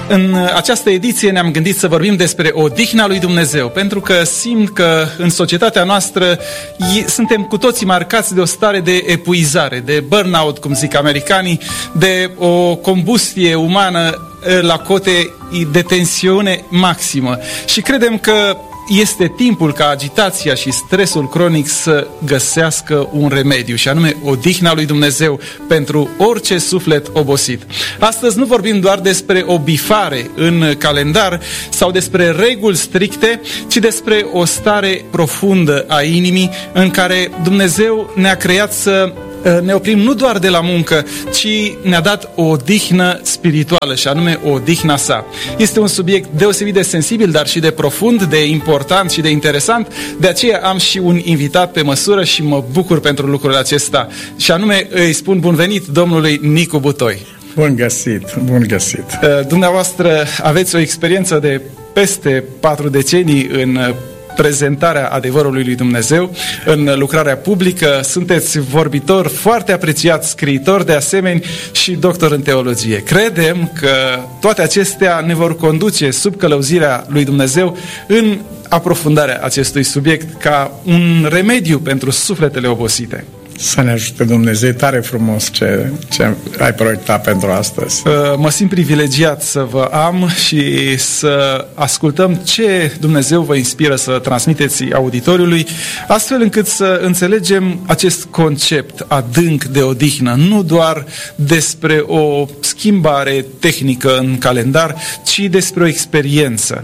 În această ediție ne-am gândit să vorbim despre odihna lui Dumnezeu, pentru că simt că în societatea noastră suntem cu toții marcați de o stare de epuizare, de burnout, cum zic americanii, de o combustie umană la cote de tensiune maximă. Și credem că este timpul ca agitația și stresul cronic să găsească un remediu, și anume odihna lui Dumnezeu pentru orice suflet obosit. Astăzi nu vorbim doar despre o bifare în calendar sau despre reguli stricte, ci despre o stare profundă a inimii în care Dumnezeu ne-a creat să ne oprim nu doar de la muncă, ci ne-a dat o odihnă spirituală, și anume odihna sa. Este un subiect deosebit de sensibil, dar și de profund, de important și de interesant. De aceea am și un invitat pe măsură și mă bucur pentru lucrul acesta. Și anume îi spun bun venit domnului Nicu Butoi. Bun găsit, bun găsit. Dumneavoastră aveți o experiență de peste 4 decenii în prezentarea adevărului lui Dumnezeu, în lucrarea publică, sunteți vorbitor foarte apreciat, scriitor de asemenea și doctor în teologie. Credem că toate acestea ne vor conduce sub călăuzirea lui Dumnezeu în aprofundarea acestui subiect ca un remediu pentru sufletele obosite. Să ne ajute Dumnezeu, tare frumos ce ai proiectat pentru astăzi. Mă simt privilegiat să vă am și să ascultăm ce Dumnezeu vă inspiră să transmiteți auditoriului, astfel încât să înțelegem acest concept adânc de odihnă, nu doar despre o schimbare tehnică în calendar, ci despre o experiență.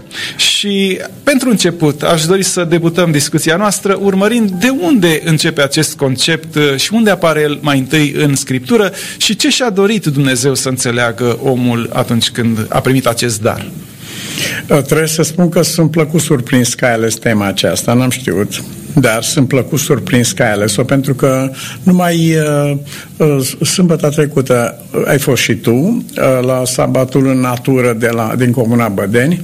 Și pentru început aș dori să debutăm discuția noastră urmărind de unde începe acest concept și unde apare el mai întâi în Scriptură și ce și-a dorit Dumnezeu să înțeleagă omul atunci când a primit acest dar. Trebuie să spun că sunt plăcut surprins că ai ales tema aceasta, n-am știut, dar sunt plăcut surprins că ai ales-o, pentru că numai sâmbătă trecută ai fost și tu la sabatul în natură din Comuna Bădeni.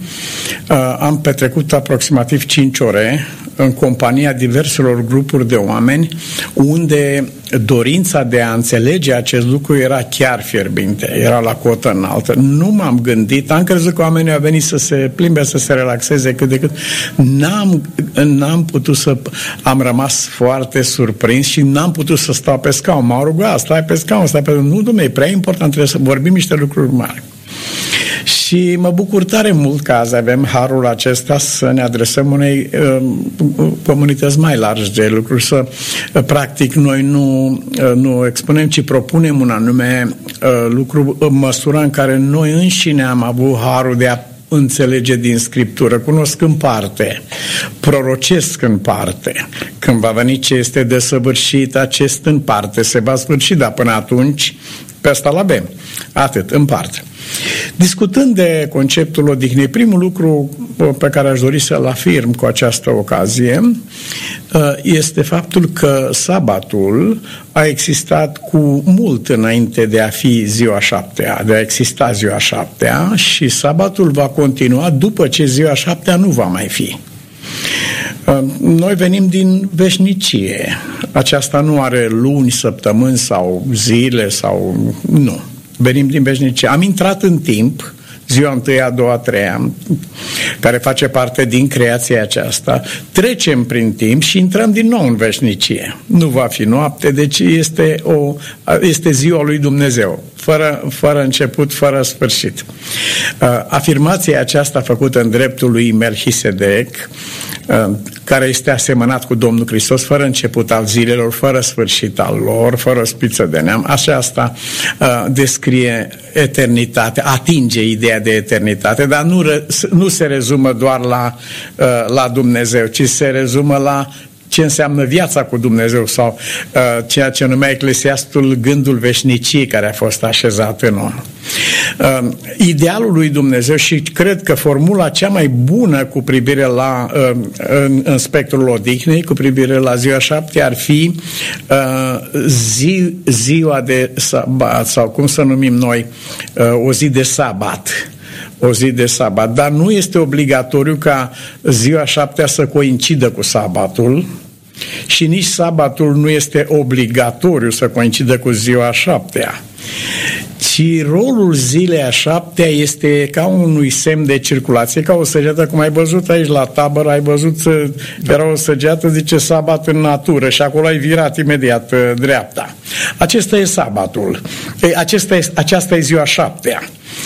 Am petrecut aproximativ 5 ore în compania diverselor grupuri de oameni, unde dorința de a înțelege acest lucru era chiar fierbinte, era la cotă înaltă. Nu m-am gândit, am crezut că oamenii au venit să se plimbe, să se relaxeze cât de cât. N-am putut să... Am rămas foarte surprins și n-am putut să stau pe scaun. M-au rugat, stai pe scaun, Nu, dom'le, e prea important, trebuie să vorbim niște lucruri mari. Și mă bucur tare mult că azi avem harul acesta să ne adresăm unei comunități mai largi de lucruri, să practic noi nu expunem, ci propunem un anume lucru în măsura în care noi înșine am avut harul de a înțelege din Scriptură, cunosc în parte, prorocesc în parte. Când va veni ce este desăvârșit, acest în parte se va sfârși, dar până atunci pe asta l-avem. Atât, în parte. Discutând de conceptul odihnei, primul lucru pe care aș dori să-l afirm cu această ocazie este faptul că sabatul a existat cu mult înainte de a fi ziua 7-a, de a exista ziua 7-a, și sabatul va continua după ce ziua 7-a nu va mai fi. Noi venim din veșnicie. Aceasta nu are luni, săptămâni sau zile sau... Nu. Venim din veșnicie. Am intrat în timp, ziua 1, a 2, a 3, care face parte din creația aceasta. Trecem prin timp și intrăm din nou în veșnicie. Nu va fi noapte, deci este ziua lui Dumnezeu, fără început, fără sfârșit. Afirmația aceasta făcută în dreptul lui Melchisedec, care este asemănat cu Domnul Hristos, fără început al zilelor, fără sfârșit al lor, fără spiță de neam. Aceasta descrie eternitatea, atinge ideea de eternitate, dar nu se rezumă doar la Dumnezeu, ci se rezumă la ce înseamnă viața cu Dumnezeu sau ceea ce numea Eclesiastul gândul veșniciei care a fost așezat în om. Idealul lui Dumnezeu, și cred că formula cea mai bună cu privire la în spectrul odihnei, cu privire la ziua 7, ar fi ziua de sabat, sau cum să numim noi, o zi de sabat. O zi de sabat, dar nu este obligatoriu ca ziua 7 să coincidă cu sabatul și nici sabatul nu este obligatoriu să coincidă cu ziua 7, Și rolul zilei a 7-a este ca unui semn de circulație, ca o săgeată, cum ai văzut aici la tabără, ai văzut, era o săgeată, zice sabat în natură și acolo ai virat imediat dreapta. Acesta e sabatul. Aceasta e ziua 7-a.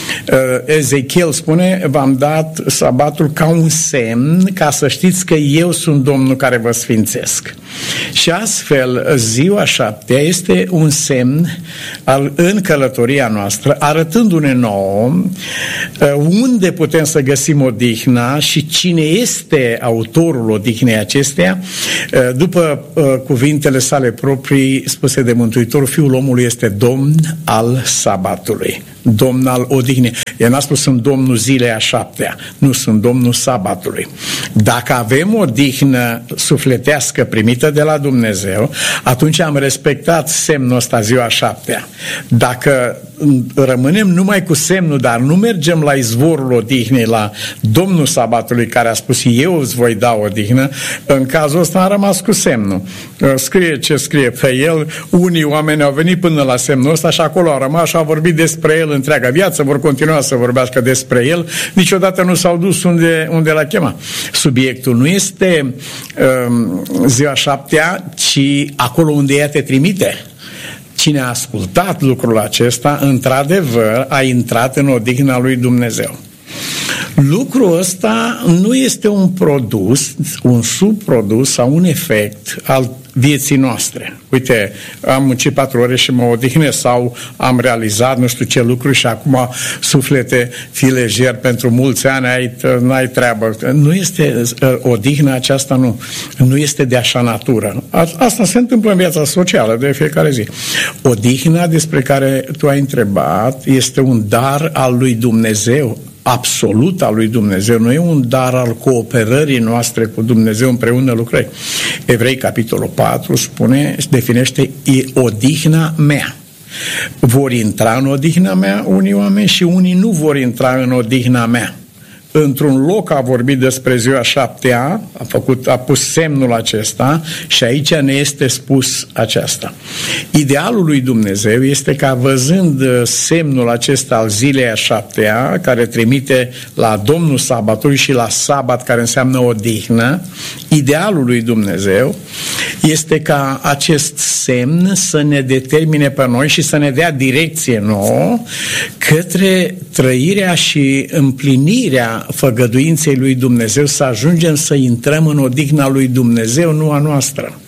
Ezechiel spune, v-am dat sabatul ca un semn, ca să știți că eu sunt Domnul care vă sfințesc. Și astfel, ziua 7-a este un semn în călătoria noastră, arătându-ne nouă unde putem să găsim odihna și cine este autorul odihnei acesteia. După cuvintele sale proprii spuse de Mântuitor, Fiul omului este Domn al sabatului, Domn al odihnei. El n-a spus sunt Domnul zilei a 7-a, nu, sunt Domnul sabatului. Dacă avem o odihnă sufletească primită de la Dumnezeu, atunci am respectat semnul ăsta, ziua 7-a. Dacă rămânem numai cu semnul, dar nu mergem la izvorul odihnei, la Domnul sabatului care a spus eu îți voi da odihnă, în cazul ăsta am rămas cu semnul. Scrie ce scrie pe el, unii oameni au venit până la semnul ăsta și acolo au rămas și au vorbit despre el întreaga viață, vor continua să vorbească despre el, niciodată nu s-au dus unde l-a chemat. Subiectul nu este ziua 7-a, ci acolo unde ea te trimite. Cine a ascultat lucrul acesta, într-adevăr, a intrat în odihna lui Dumnezeu. Lucrul ăsta nu este un produs, un subprodus sau un efect al vieții noastre. Uite, am muncit 4 ore și mă odihnesc sau am realizat nu știu ce lucruri și acum suflete, fii lejer, pentru mulți ani n-ai treabă. Nu este odihna aceasta, nu este de așa natură. Asta se întâmplă în viața socială de fiecare zi. Odihna despre care tu ai întrebat este un dar al lui Dumnezeu, absolut al lui Dumnezeu, nu e un dar al cooperării noastre cu Dumnezeu împreună lucrări. Evrei, capitolul 4, spune, definește odihna mea. Vor intra în odihna mea unii oameni și unii nu vor intra în odihna mea. Într-un loc a vorbit despre ziua 7-a, a pus semnul acesta și aici ne este spus aceasta. Idealul lui Dumnezeu este ca, văzând semnul acesta al zilei a 7-a, care trimite la Domnul sabatului și la sabat, care înseamnă odihnă, idealul lui Dumnezeu este ca acest semn să ne determine pe noi și să ne dea direcție nouă către trăirea și împlinirea făgăduinței lui Dumnezeu, să ajungem să intrăm în odihna lui Dumnezeu, nu a noastră.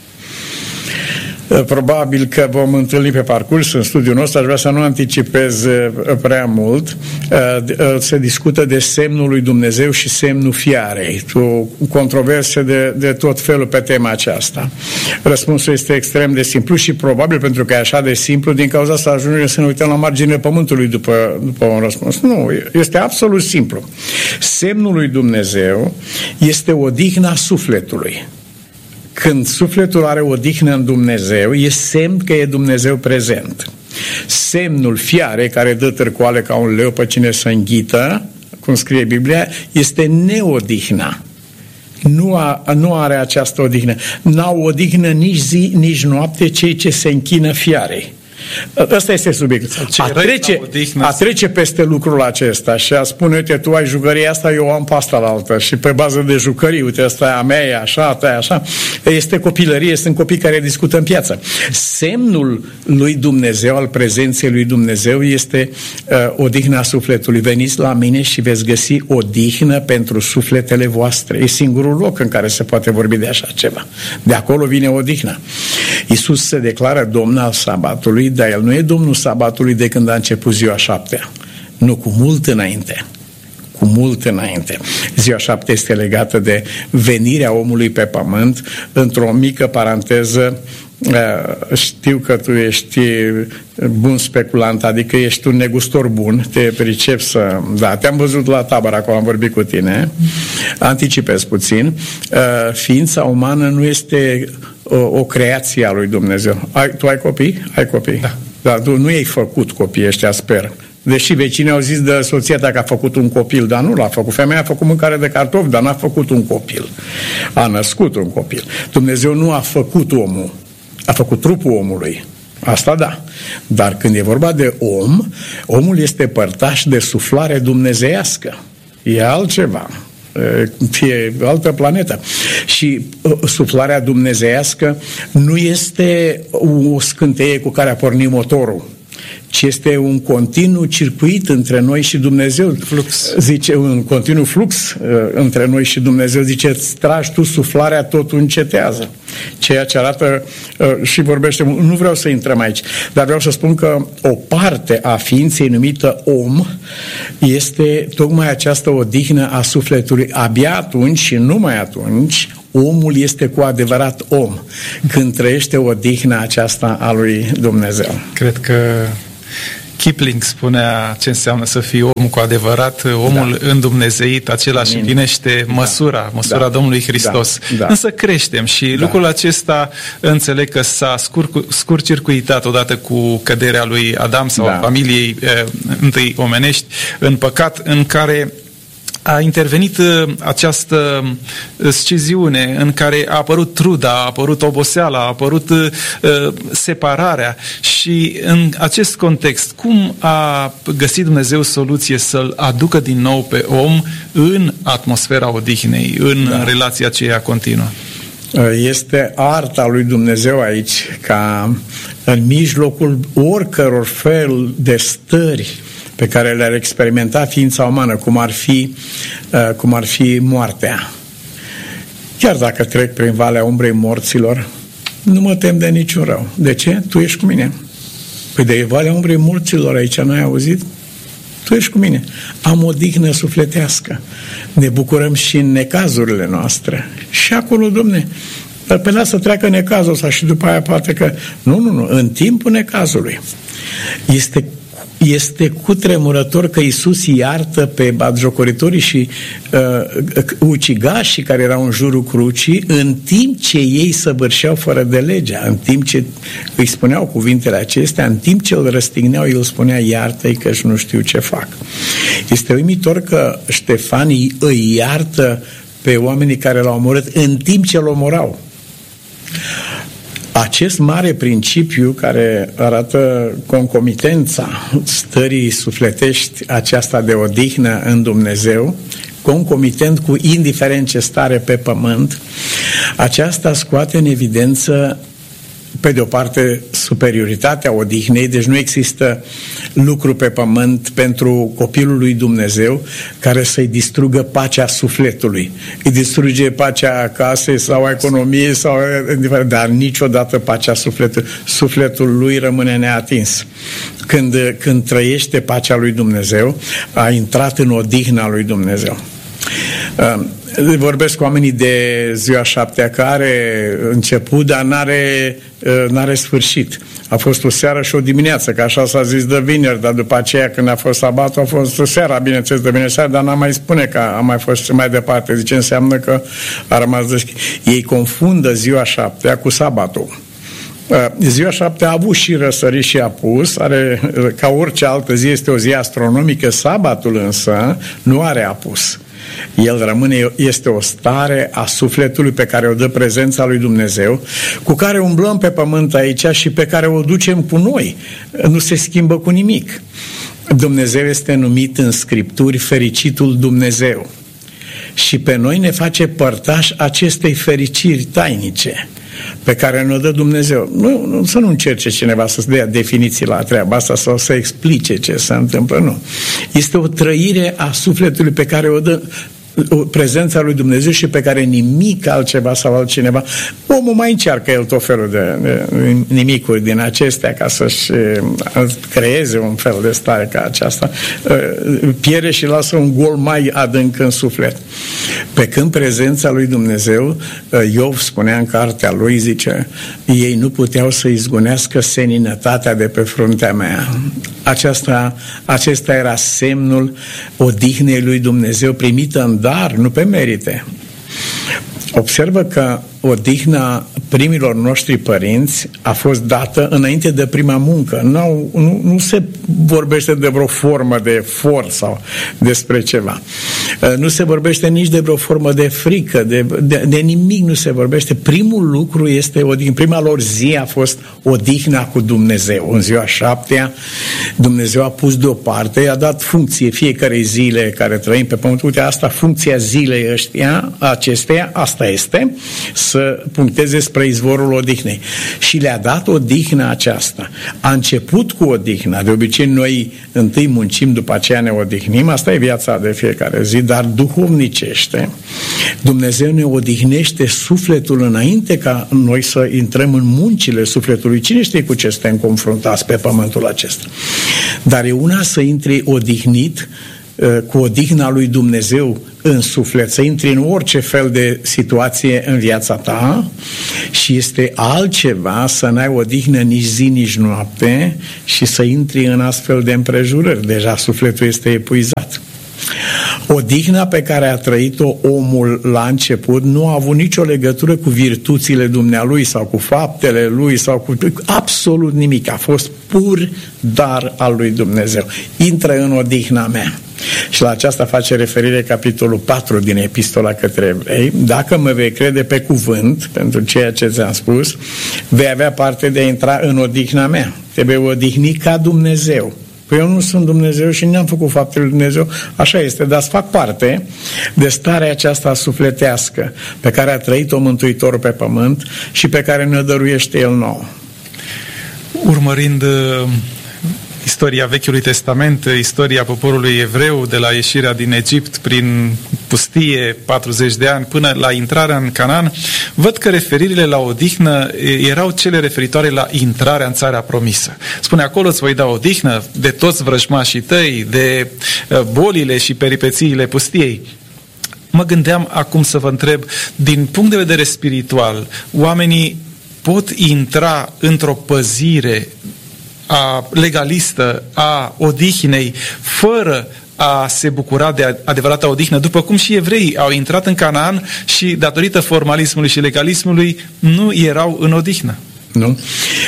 Probabil că vom întâlni pe parcurs în studiul nostru, aș vrea să nu anticipez prea mult. Se discută de semnul lui Dumnezeu și semnul fiarei, cu controverse de tot felul pe tema aceasta. Răspunsul este extrem de simplu și probabil pentru că e așa de simplu, din cauza asta ajungem să ne uităm la marginea pământului după un răspuns. Nu, este absolut simplu. Semnul lui Dumnezeu este odihna sufletului. Când sufletul are odihnă în Dumnezeu, e semn că e Dumnezeu prezent. Semnul fiarei, care dă târcoale ca un leu pe cine să înghită, cum scrie Biblia, este neodihna. Nu are această odihnă. N-au odihnă nici zi, nici noapte cei ce se închină fiarei. Ăsta este subiectul. A trece peste lucrul acesta și a spune, uite, tu ai jucăria asta, eu am pe asta la altă și pe bază de jucării, uite, asta a mea e așa, ta e așa, este copilărie, sunt copii care discută în piață. Semnul lui Dumnezeu, al prezenței lui Dumnezeu, este odihna sufletului. Veniți la mine și veți găsi odihnă pentru sufletele voastre. E singurul loc în care se poate vorbi de așa ceva. De acolo vine odihna. Iisus se declară Domn al sabatului, dar El nu e Domnul sabatului de când a început ziua 7-a. Nu, cu mult înainte. Cu mult înainte. Ziua 7 este legată de venirea omului pe pământ. Într-o mică paranteză, știu că tu ești bun speculant, adică ești un negustor bun, te pricep să... Da, te-am văzut la tabără, acolo am vorbit cu tine. Anticipez puțin. Ființa umană nu este o creație a lui Dumnezeu. Tu ai copii? Ai copii. Da. Dar tu nu i-ai făcut copiii ăștia, sper. Deși vecinii au zis de soția ta că a făcut un copil, dar nu l-a făcut. Femeia a făcut mâncare de cartofi, dar n-a făcut un copil. A născut un copil. Dumnezeu nu a făcut omul, a făcut trupul omului. Asta da. Dar când e vorba de om, omul este părtaș de suflare dumnezeiască. E altceva. E altă planetă. Și suflarea dumnezeiască nu este o scânteie cu care a pornit motorul, ci este un continuu circuit între noi și Dumnezeu. Flux. Zice, un continuu flux între noi și Dumnezeu. Zice, îți tragi tu suflarea, totul încetează. Ceea ce arată și vorbește, nu vreau să intrăm aici, dar vreau să spun că o parte a ființei numită om este tocmai această odihnă a sufletului. Abia atunci și numai atunci omul este cu adevărat om, când trăiește odihna aceasta a lui Dumnezeu. Cred că Kipling spunea ce înseamnă să fii om cu adevărat, omul îndumnezeit, același împlinește măsura Domnului Hristos. Însă creștem și lucrul acesta înțeleg că s-a scurt-circuitat odată cu căderea lui Adam sau a familiei întâi omenești în păcat, în care a intervenit această sciziune în care a apărut truda, a apărut oboseala, a apărut separarea și în acest context, cum a găsit Dumnezeu soluție să-l aducă din nou pe om în atmosfera odihnei, în relația aceea continuă? Este arta lui Dumnezeu aici, ca în mijlocul oricăror fel de stări pe care le-ar experimenta ființa umană, cum ar fi moartea. Chiar dacă trec prin valea umbrei morților, nu mă tem de niciun rău. De ce? Tu ești cu mine. Păi de valea umbrei morților aici n-ai auzit? Tu ești cu mine. Am o dignă sufletească. Ne bucurăm și în necazurile noastre. Și acolo, Domne, pe lasă să treacă necazul ăsta și după aia poate că... Nu, în timpul necazului. Este cutremurător că Iisus iartă pe batjocoritorii și ucigașii care erau în jurul crucii, în timp ce ei săvârșeau fără de legea, în timp ce îi spuneau cuvintele acestea, în timp ce îl răstigneau, el spunea, iartă-i că-și nu știu ce fac. Este uimitor că Ștefan îi iartă pe oamenii care l-au omorât în timp ce îl omorau. Acest mare principiu care arată concomitența stării sufletești, aceasta de odihnă în Dumnezeu, concomitent cu indiferent ce stare pe pământ, aceasta scoate în evidență, pe de o parte, superioritatea odihnei, deci nu există lucru pe pământ pentru copilul lui Dumnezeu care să-i distrugă pacea sufletului. Îi distruge pacea casei sau a economiei, dar niciodată pacea sufletului. Sufletul lui rămâne neatins. Când trăiește pacea lui Dumnezeu, a intrat în odihna lui Dumnezeu. Vorbesc cu oamenii de ziua șaptea, care are început, dar n-are sfârșit. A fost o seară și o dimineață, că așa s-a zis de vineri, dar după aceea când a fost sabatul, a fost seara, bineînțeles, de vineri seara, dar n-am mai spune că a mai fost mai departe. Zice, înseamnă că a rămas deschis. Ei confundă ziua șaptea cu sabatul. Ziua șaptea a avut și răsărit și apus, ca orice altă zi este o zi astronomică, sabatul însă nu are apus. El rămâne, este o stare a sufletului pe care o dă prezența lui Dumnezeu, cu care umblăm pe pământ aici și pe care o ducem cu noi. Nu se schimbă cu nimic. Dumnezeu este numit în Scripturi fericitul Dumnezeu. Și pe noi ne face părtași acestei fericiri tainice pe care ne-o dă Dumnezeu. Să nu încerce cineva să dea definiții la treaba asta sau să explice ce se întâmplă, nu. Este o trăire a sufletului pe care o dă prezența lui Dumnezeu și pe care nimic altceva sau altcineva, omul mai încearcă el tot felul de nimicuri din acestea ca să-și creeze un fel de stare ca aceasta, pierde și lasă un gol mai adânc în suflet. Pe când prezența lui Dumnezeu, Iov spunea în cartea lui, zice, ei nu puteau să izgonească seninătatea de pe fruntea mea. Acesta era semnul odihnei lui Dumnezeu primită în dar, nu pe merite. Observă că odihna primilor noștri părinți a fost dată înainte de prima muncă. Nu se vorbește de vreo formă de efort sau despre ceva. Nu se vorbește nici de vreo formă de frică, de nimic nu se vorbește. Primul lucru este odihna. Prima lor zi a fost odihna cu Dumnezeu. În ziua 7-a, Dumnezeu a pus deoparte, i-a dat funcție fiecarei zile care trăim pe pământ. Uite, asta, funcția zilei acesteia, asta este, să puncteze spre izvorul odihnei. Și le-a dat odihna aceasta. A început cu odihna. De obicei noi întâi muncim, după aceea ne odihnim. Asta e viața de fiecare zi, dar duhovnicește. Dumnezeu ne odihnește sufletul înainte ca noi să intrăm în muncile sufletului. Cine știe cu ce suntem confruntați pe pământul acesta? Dar e una să intri odihnit cu odihna lui Dumnezeu în suflet, să intri în orice fel de situație în viața ta, și este altceva să n-ai odihnă nici zi, nici noapte și să intri în astfel de împrejurări. Deja sufletul este epuizat. Odihna pe care a trăit-o omul la început nu a avut nicio legătură cu virtuțile dumnealui sau cu faptele lui sau cu absolut nimic. A fost pur dar al lui Dumnezeu. Intră în odihna mea. Și la aceasta face referire capitolul 4 din Epistola către Evrei. Dacă mă vei crede pe cuvânt pentru ceea ce ți-am spus, vei avea parte de a intra în odihna mea. Te vei odihni ca Dumnezeu. Păi eu nu sunt Dumnezeu și n-am făcut faptele lui Dumnezeu, așa este, dar fac parte de starea aceasta sufletească pe care a trăit-o Mântuitorul pe pământ și pe care ne dăruiește El nouă. Urmărind istoria Vechiului Testament, istoria poporului evreu de la ieșirea din Egipt prin pustie 40 de ani până la intrarea în Canaan, văd că referirile la odihnă erau cele referitoare la intrarea în țara promisă. Spune acolo: îți voi da odihnă de toți vrăjmașii tăi, de bolile și peripețiile pustiei. Mă gândeam acum să vă întreb, din punct de vedere spiritual, oamenii pot intra într-o păzire legalistă a odihnei fără a se bucura de adevărata odihnă, după cum și evreii au intrat în Canaan și datorită formalismului și legalismului nu erau în odihnă. Nu?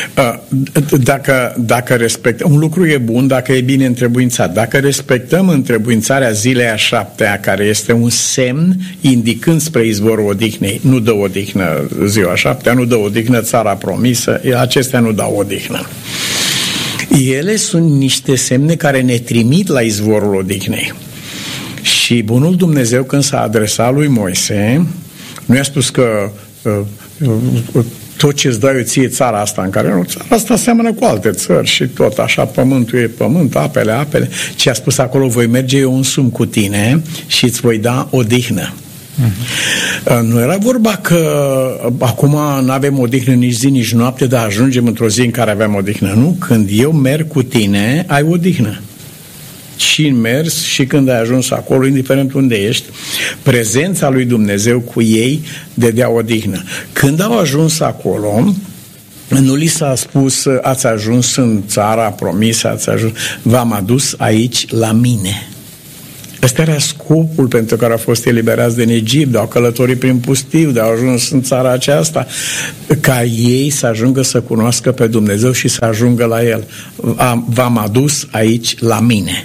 Dacă respectăm, un lucru e bun dacă e bine întrebuințat. Dacă respectăm întrebuințarea zilei a 7-a, care este un semn indicând spre izvorul odihnei, nu dă odihnă ziua 7-a, nu dă odihnă țara promisă, acestea nu dau odihnă. Ele sunt niște semne care ne trimit la izvorul odihnei. Și bunul Dumnezeu, când s-a adresat lui Moise, nu i-a spus că tot ce îți dau eu ție țara asta în care nu, țara asta seamănă cu alte țări și tot așa, pământul e pământ, apele, ci a spus acolo: voi merge eu însumi cu tine și îți voi da odihnă. Nu era vorba că acum nu avem odihnă nici zi, nici noapte, dar ajungem într-o zi în care avem odihnă. Nu, când eu merg cu tine, ai odihnă. Și în mers și când ai ajuns acolo, indiferent unde ești, prezența lui Dumnezeu cu ei dădea odihnă. Când au ajuns acolo, nu li s-a spus: ați ajuns în țara promisă, v-am adus aici la mine. Ăsta era scopul pentru care au fost eliberați din Egipt, au călătorit prin pustiu, au ajuns în țara aceasta, ca ei să ajungă să cunoască pe Dumnezeu și să ajungă la El. V-am adus aici la mine.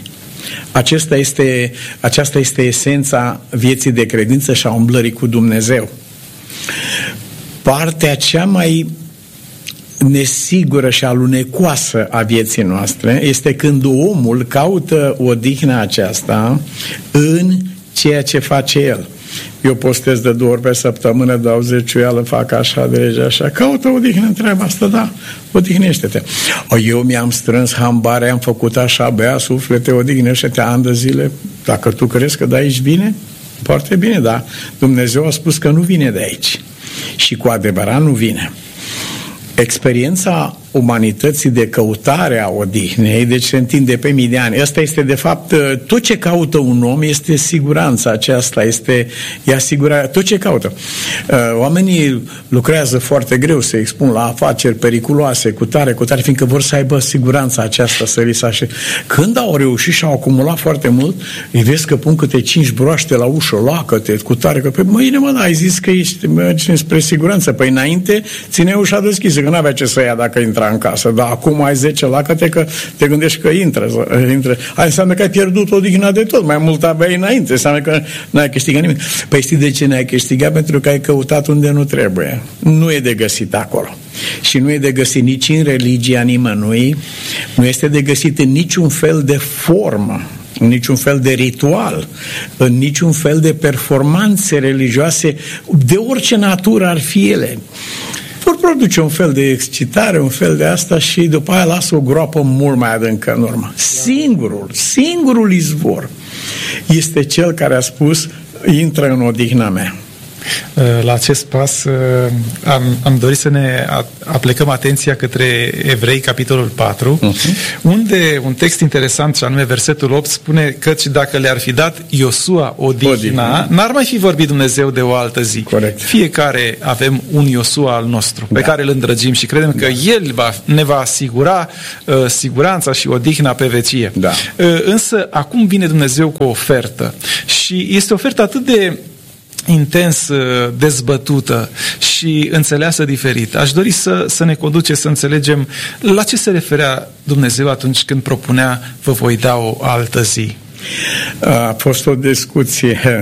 Aceasta este esența vieții de credință și a umblării cu Dumnezeu. Partea cea mai nesigură și alunecoasă a vieții noastre este când omul caută odihna aceasta în ceea ce face el. Eu postez de 2 ori pe săptămână, dau zeciuială, fac așa, de așa. Caută odihnă în treaba asta, da, odihnește-te. Eu mi-am strâns hambare, am făcut așa, bea suflete, odihnește-te ani de zile. Dacă tu crezi că de aici vine, foarte bine, dar Dumnezeu a spus că nu vine de aici. Și cu adevărat nu vine. Experiența umanității de căutare a odihnei, deci se întinde pe mii de ani. Asta este de fapt tot ce caută un om, este siguranța aceasta, este asigurarea, tot ce caută. Oamenii lucrează foarte greu, se expun la afaceri periculoase, cu tare, fiindcă vor să aibă siguranța aceasta să li se așeze. Când au reușit și au acumulat foarte mult, îi vezi că pun câte 5 broaște la ușă, lacă-te, cu tare, că pe mâine, ai zis că ești spre siguranță. Păi înainte ține ușa deschisă, că n-avea ce să ia dacă intra în casă, dar acum ai 10 lacăte că te gândești că intră. Aia înseamnă că ai pierdut odihna de tot, mai mult aveai înainte, înseamnă că n-ai câștigat nimic. Păi știi de ce n-ai câștigat? Pentru că ai căutat unde nu trebuie. Nu e de găsit acolo. Și nu e de găsit nici în religia nimănui, nu este de găsit în niciun fel de formă, în niciun fel de ritual, în niciun fel de performanțe religioase, de orice natură ar fi ele. Vor produce un fel de excitare, un fel de asta și după aia lasă o groapă mult mai adâncă în urmă. Singurul izvor este cel care a spus: intră în odihna mea. La acest pas am dorit să ne aplecăm atenția către Evrei, capitolul 4, unde un text interesant, și anume versetul 8, spune că dacă le-ar fi dat Iosua odihna, n-ar mai fi vorbit Dumnezeu de o altă zi. Corect. Fiecare avem un Iosua al nostru, pe care îl îndrăgim și credem că El ne va asigura siguranța și odihna pe vecie. Da. Însă acum vine Dumnezeu cu o ofertă și este o ofertă atât de intens dezbătută și înțeleasă diferit. Aș dori să ne conduce să înțelegem la ce se referea Dumnezeu atunci când propunea: vă voi da o altă zi. A fost o discuție.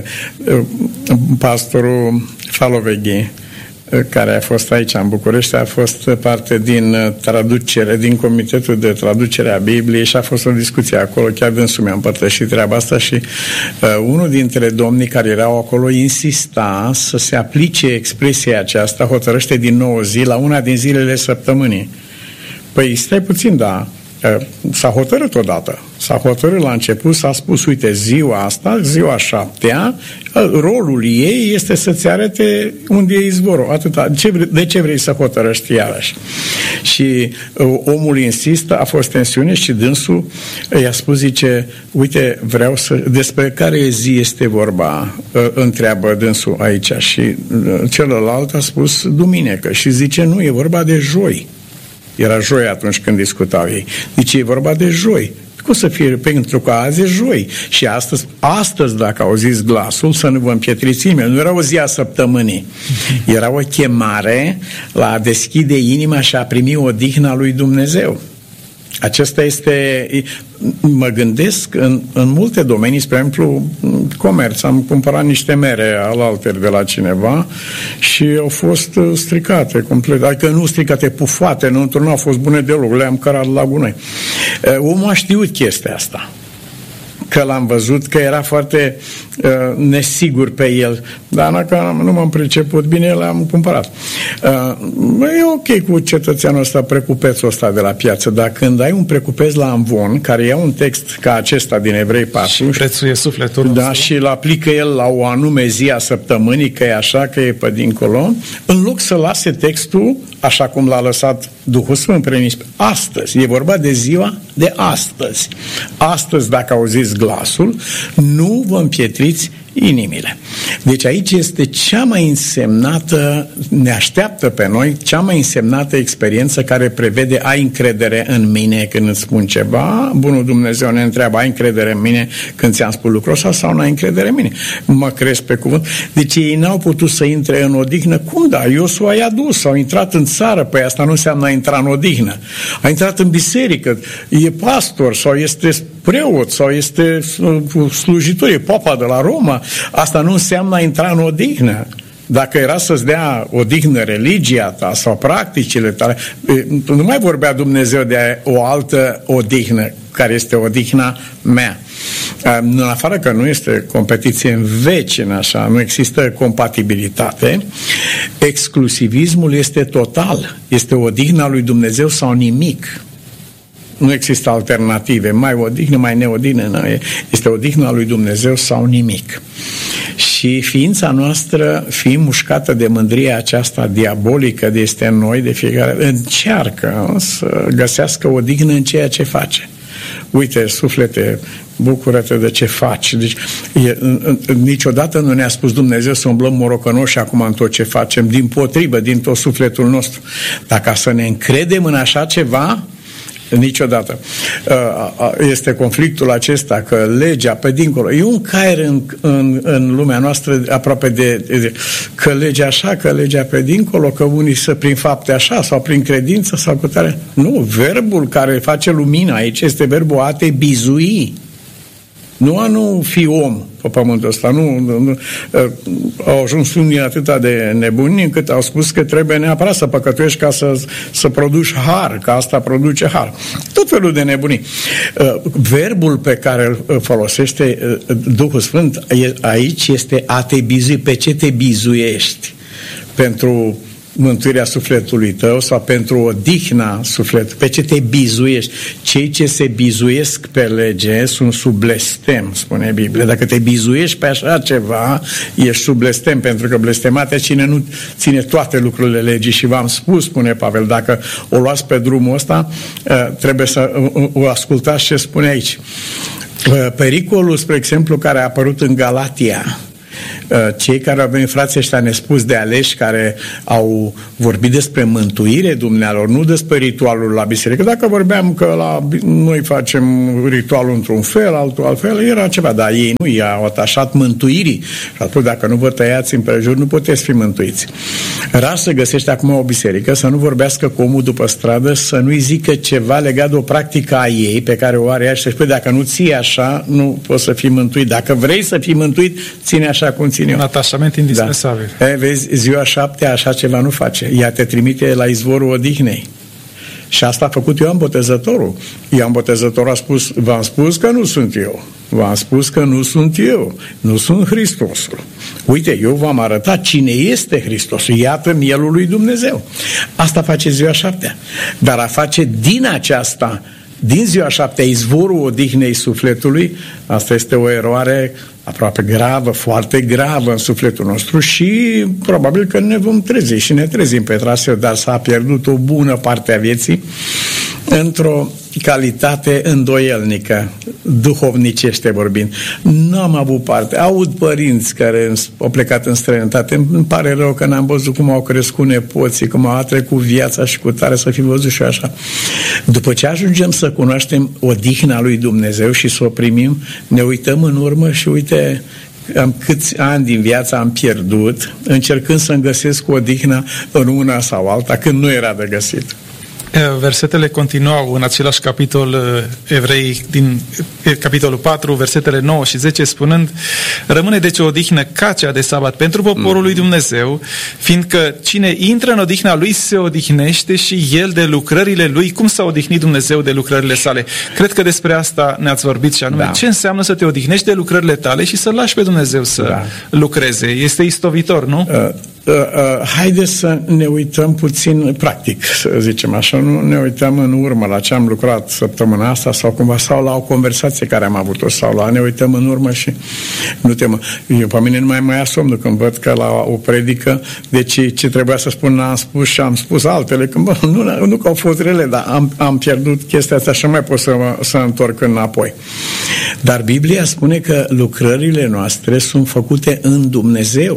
Pastorul Faloveghi, care a fost aici în București, a fost parte din traducere, din Comitetul de Traducere a Bibliei și a fost o discuție acolo, chiar dânsul mi-a împărtășit treaba asta și unul dintre domnii care erau acolo insista să se aplice expresia aceasta: hotărăște din nou o zi la una din zilele săptămânii. Păi stai puțin, da, s-a hotărât odată. S-a hotărât la început, s-a spus: uite, ziua asta, ziua 7-a, rolul ei este să-ți arate unde e izvorul. Atâta. De ce vrei să hotărăști iarăși? Și omul insistă, a fost tensiune și dânsul i-a spus, zice: uite, vreau să... Despre care zi este vorba? Întreabă dânsul aici. Și celălalt a spus: duminică. Și zice: nu, e vorba de joi. Era joi atunci când discutau ei. Deci e vorba de joi. Cum să fie? Pentru că azi e joi. Și astăzi, dacă auziți glasul, să nu vă împietriți inimile. Nu era o zi a săptămânii. Era o chemare la a deschide inima și a primi odihna lui Dumnezeu. Acesta este... Mă gândesc în multe domenii, spre exemplu, comerț. Am cumpărat niște mere alalteri de la cineva și au fost stricate complet. Adică nu stricate, pufate, nu au fost bune deloc, le-am cărat la gunoi. Omul a știut chestia asta. Că l-am văzut, că era foarte nesigur pe el. Dar dacă nu m-am priceput bine, l-am cumpărat. E ok cu cetățeanul ăsta, precupețul ăsta de la piață, dar când ai un precupeț la amvon, care ia un text ca acesta din Evrei 4... Și prețuie sufletul nostru. Da, și îl aplică el la o anume zi a săptămânii, că e așa, că e pe dincolo, în loc să lase textul așa cum l-a lăsat Duhul Sfânt premis astăzi. E vorba de ziua de astăzi. Astăzi, dacă auziți glasul, nu vă împietriți inimile. Deci aici este cea mai însemnată, ne așteaptă pe noi, cea mai însemnată experiență care prevede: ai încredere în mine când îți spun ceva? Bunul Dumnezeu ne întreabă: ai încredere în mine când ți-am spus lucrul ăsta sau nu ai încredere în mine? Mă crezi pe cuvânt? Deci ei n-au putut să intre în odihnă. Cum da? Iosua i-a dus, au intrat în țară. Păi asta nu înseamnă a intra în odihnă. A intrat în biserică, e pastor sau este preot sau este slujitor, e papa de la Roma. Asta nu înseamnă a intra în odihnă. Dacă era să-ți dea odihnă religia ta sau practicile tale, nu mai vorbea Dumnezeu de o altă odihnă, care este odihna mea. În afară că nu este competiție în veci, în așa, nu există compatibilitate, exclusivismul este total. Este odihna lui Dumnezeu sau nimic. Nu există alternative, mai odihnă, mai neodihnă, este odihna lui Dumnezeu sau nimic. Și Și ființa noastră, fiind mușcată de mândria aceasta diabolică de este în noi, de fiecare, încearcă să găsească odihnă în ceea ce face. Uite, suflete, bucură-te de ce faci. Deci, niciodată nu ne-a spus Dumnezeu să umblăm morocănoși acum în tot ce facem, dimpotrivă, din tot sufletul nostru. Dar ca să ne încredem în așa ceva, niciodată. Este conflictul acesta că legea pe dincolo, e un caier în lumea noastră aproape de că legea așa, că legea pe dincolo, că unii să prin fapte așa sau prin credință sau cu tare. Nu, verbul care face lumina aici este verbul a te bizui. Nu a nu fi om pe pământul ăsta. Nu, au ajuns unii atâta de nebuni încât au spus că trebuie neapărat să păcătuiești ca să produci har, că asta produce har. Tot felul de nebunii. Verbul pe care îl folosește Duhul Sfânt aici este a te bizui. Pe ce te bizuiești? Pentru mântuirea sufletului tău sau pentru odihna sufletului? Pe ce te bizuiești? Cei ce se bizuiesc pe lege sunt sub blestem, spune Biblia. Dacă te bizuiești pe așa ceva, ești sub blestem, pentru că blestematea cine nu ține toate lucrurile legii. Și v-am spus, spune Pavel, dacă o luați pe drumul ăsta, trebuie să o ascultați ce spune aici. Pericolul, spre exemplu, care a apărut în Galatia, cei care au venit, frații ăștia nespus de aleși, care au vorbit despre mântuire dumnealor, nu despre ritualul la biserică. Dacă vorbeam că noi facem ritualul într-un fel, altul altfel, era ceva, dar ei nu i-au atașat mântuirii. Și atunci, dacă nu vă tăiați împrejur, nu puteți fi mântuiți. Rar să găsești acum o biserică să nu vorbească cu omul după stradă, să nu-i zică ceva legat de o practică a ei pe care o are ea și să spui, dacă nu ții așa, nu poți să fii mântuit. Dacă vrei să fii mântuit, ține așa cum ține eu. Un atașament indispensabil. Da. Vezi, ziua 7 așa ceva nu face. Ea te trimite la izvorul odihnei. Și asta a făcut Ioan Botezătorul. Ioan Botezătorul a spus, v-am spus că nu sunt eu. V-am spus că nu sunt eu. Nu sunt Hristosul. Uite, eu v-am arătat cine este Hristosul. Iată mielul lui Dumnezeu. Asta face ziua 7. Dar a face din aceasta, din ziua 7, izvorul odihnei sufletului, asta este o eroare aproape gravă, foarte gravă în sufletul nostru și probabil că ne vom trezi și ne trezim pe traseu, dar s-a pierdut o bună parte a vieții într-o calitate îndoielnică, duhovnicește vorbind. Nu am avut parte. Aud părinți care au plecat în străinătate. Îmi pare rău că n-am văzut cum au crescut nepoții, cum au trecut viața și cu tare să fi văzut și așa. După ce ajungem să cunoaștem odihna lui Dumnezeu și să o primim, ne uităm în urmă și uite, câți ani din viața am pierdut încercând să-mi găsesc odihna în una sau alta când nu era de găsit. Versetele continuau în același capitol, Evrei, din capitolul 4, versetele 9 și 10, spunând: rămâne deci o odihnă ca cea de sabat pentru poporul lui Dumnezeu, fiindcă cine intră în odihna lui se odihnește și el de lucrările lui, cum s-a odihnit Dumnezeu de lucrările sale. Cred că despre asta ne-ați vorbit și anume, ce înseamnă să te odihnești de lucrările tale și să lași pe Dumnezeu să lucreze. Este istovitor, nu? Haideți să ne uităm puțin practic, să zicem așa, nu ne uităm în urmă la ce am lucrat săptămâna asta sau cumva, sau la o conversație care am avut-o, sau ne uităm în urmă și nu te eu pe mine nu mai ia somnul când văd că la o predică, deci ce trebuia să spun n-am spus și am spus altele, când nu că au fost rele, dar am pierdut chestia asta și nu mai pot să întorc înapoi. Dar Biblia spune că lucrările noastre sunt făcute în Dumnezeu.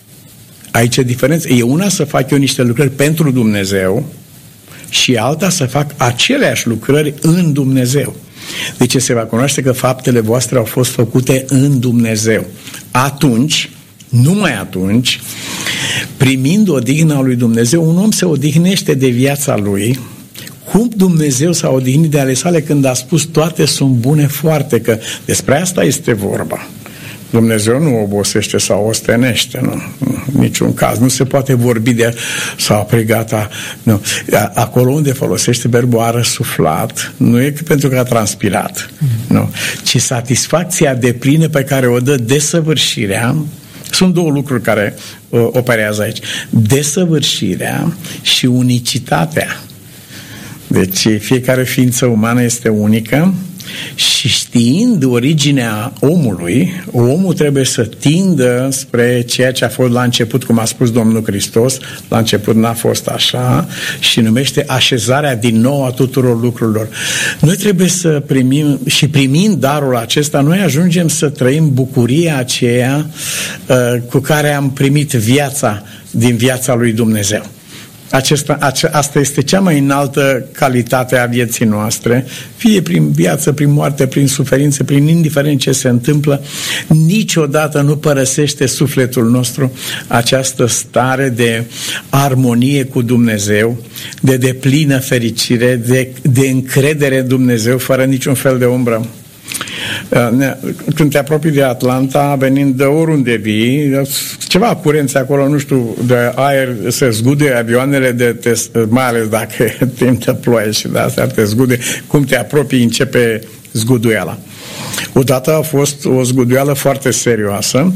Aici e diferență. E una să fac eu niște lucrări pentru Dumnezeu și alta să fac aceleași lucrări în Dumnezeu. Deci se va cunoaște că faptele voastre au fost făcute în Dumnezeu. Atunci, numai atunci, primind odihna lui Dumnezeu, un om se odihnește de viața lui, cum Dumnezeu s-a odihnit de ale sale când a spus toate sunt bune foarte, că despre asta este vorba. Dumnezeu nu obosește sau ostenește, nu, niciun caz. Nu se poate vorbi de sau pregata. Nu. Acolo unde folosește verbul a răsuflat, nu e pentru că a transpirat, nu, ci satisfacția deplină pe care o dă desăvârșirea. Sunt două lucruri care operează aici. Desăvârșirea și unicitatea. Deci fiecare ființă umană este unică Și știind originea omului, omul trebuie să tindă spre ceea ce a fost la început, cum a spus Domnul Hristos, la început n-a fost așa, și numește așezarea din nou a tuturor lucrurilor. Noi trebuie să primim, și primind darul acesta, noi ajungem să trăim bucuria aceea cu care am primit viața din viața lui Dumnezeu. Asta este cea mai înaltă calitate a vieții noastre, fie prin viață, prin moarte, prin suferință, prin indiferent ce se întâmplă, niciodată nu părăsește sufletul nostru această stare de armonie cu Dumnezeu, de deplină fericire, de încredere în Dumnezeu, fără niciun fel de umbră. Când te apropii de Atlanta, venind de oriunde vii, ceva curențe acolo, nu știu, de aer, se zgude avioanele, mai ales dacă e timp de ploaie și de astea te zgude, cum te apropii, începe zguduiala. Odată a fost o zguduială foarte serioasă.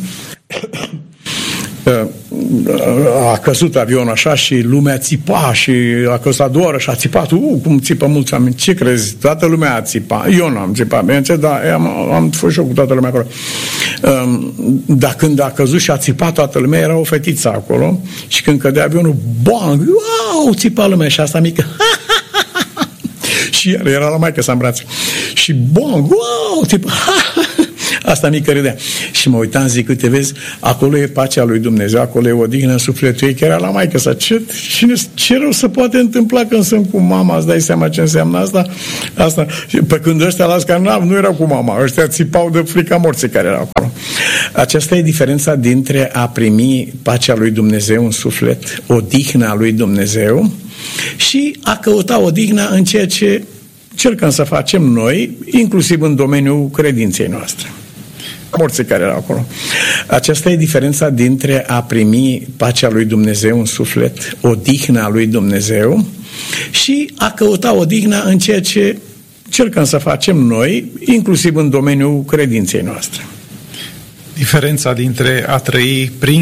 A căzut avionul așa și lumea țipa și a căzut a doua oră și a țipat, cum țipă mulți oameni, ce crezi? Toată lumea a țipat, eu nu am țipat, dar am fost și eu cu toată lumea acolo. Dar când a căzut și a țipat toată lumea, era o fetiță acolo și când cădea avionul, bang, wow, țipa lumea și asta mică, și era la maică să-mi brațe și bang, wow, țipa, asta mică râdea. Și mă uitam, zic, uite, vezi, acolo e pacea lui Dumnezeu, acolo e odihnă în sufletul ei, că era la maică sa. Ce rău se poate întâmpla când sunt cu mama? Îți dai seama ce înseamnă asta? Pe când ăștia la Scandinav nu erau cu mama, ăștia țipau de frica morții care erau acolo. Aceasta e diferența dintre a primi pacea lui Dumnezeu în suflet, odihna lui Dumnezeu, și a căuta odihna în ceea ce încercăm să facem noi, inclusiv în domeniul credinței noastre. Morții care erau acolo. Aceasta e diferența dintre a primi pacea lui Dumnezeu în suflet, odihna lui Dumnezeu, și a căuta odihna în ceea ce încercăm să facem noi, inclusiv în domeniul credinței noastre. Diferența dintre a trăi prin